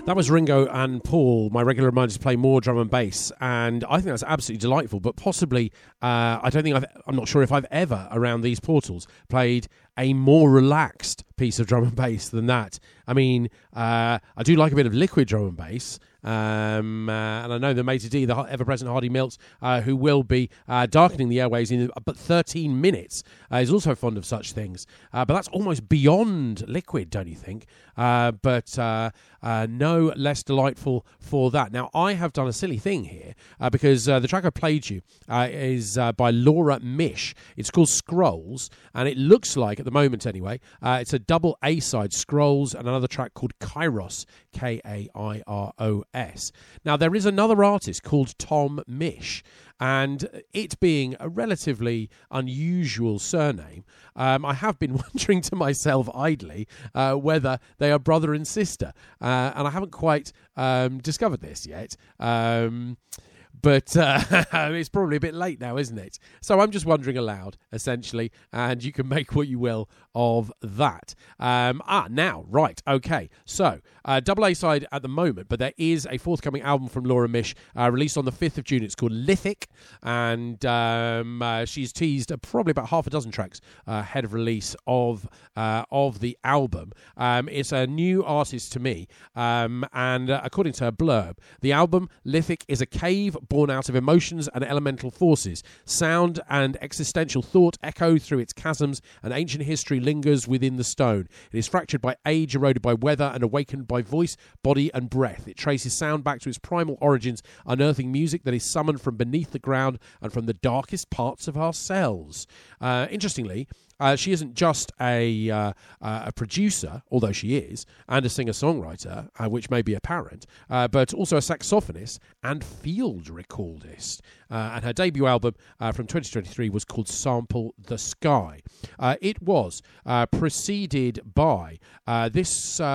That was Ringo and Paul. My regular reminder to play more drum and bass, and I think that's absolutely delightful. But possibly, I'm not sure if I've ever around these portals played a more relaxed piece of drum and bass than that. I mean, I do like a bit of liquid drum and bass. And I know the Maitre D, the ever-present Hardy Mills, who will be darkening the airways in but 13 minutes, is also fond of such things. But that's almost beyond liquid, don't you think? But no less delightful for that. Now, I have done a silly thing here because the track I played you is by Laura Mish. It's called Scrolls, and it looks like, at the moment anyway, it's a double A-side, Scrolls, and another track called Kairos, Kairos. Now, there is another artist called Tom Mish, and it being a relatively unusual surname, I have been wondering to myself idly whether they are brother and sister, and I haven't quite discovered this yet. But it's probably a bit late now, isn't it? So I'm just wondering aloud, essentially, and you can make what you will of that. Now, right, okay. So, double A-side at the moment, but there is a forthcoming album from Laura Mish released on the 5th of June. It's called Lithic, and she's teased probably about half a dozen tracks ahead of release of the album. It's a new artist to me, and according to her blurb, the album Lithic is a cave born out of emotions and elemental forces. Sound and existential thought echo through its chasms, and ancient history lingers within the stone. It is fractured by age, eroded by weather, and awakened by voice, body, and breath. It traces sound back to its primal origins, unearthing music that is summoned from beneath the ground and from the darkest parts of ourselves. Interestingly, she isn't just a producer, although she is, and a singer-songwriter, which may be apparent, but also a saxophonist and field recordist. And her debut album from 2023 was called Sample the Sky. It was preceded by the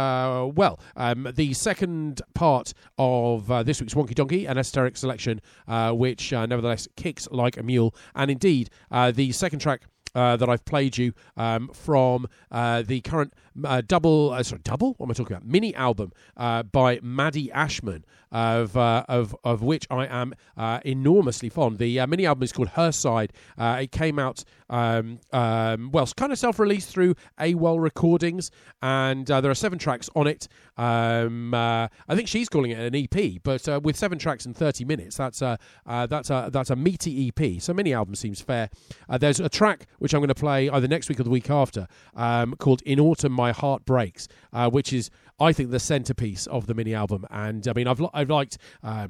second part of this week's Wonky Donkey, an esoteric selection, which nevertheless kicks like a mule. And indeed, the second track that I've played you from the current double? What am I talking about? Mini album by Maddie Ashman, of which I am enormously fond. The mini album is called Her Side. It came out kind of self-released through AWOL Recordings, and there are 7 tracks on it. I think she's calling it an EP, but with 7 tracks in 30 minutes, that's a meaty EP. So mini album seems fair. There's a track which I'm going to play either next week or the week after, called In Autumn My Heart Breaks, which is, I think, the centerpiece of the mini album. And I mean, I've liked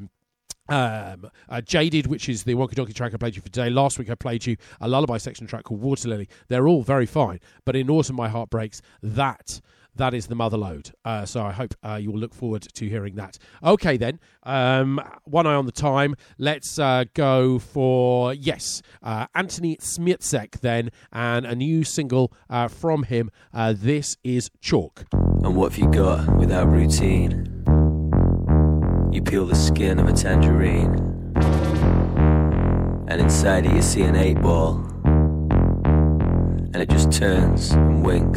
Jaded, which is the Wonky Donkey track I played you for today. Last week I played you a lullaby section track called Water Lily. They're all very fine, but In Autumn My Heart Breaks, that is the mother lode. So I hope you will look forward to hearing that. Okay then, one eye on the time. Let's go for, Anthony Smiecek then, and a new single from him. This is Chalk. And what have you got without routine? You peel the skin of a tangerine, and inside it you see an 8-ball, and it just turns and winks